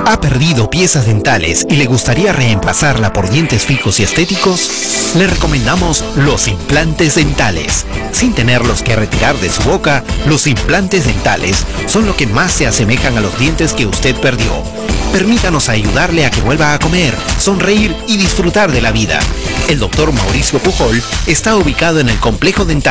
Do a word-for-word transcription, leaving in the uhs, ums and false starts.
¿Ha perdido piezas dentales y le gustaría reemplazarla por dientes fijos y estéticos? Le recomendamos los implantes dentales. Sin tenerlos que retirar de su boca, los implantes dentales son lo que más se asemejan a los dientes que usted perdió. Permítanos ayudarle a que vuelva a comer, sonreír y disfrutar de la vida. El doctor Mauricio Pujol está ubicado en el Complejo Dental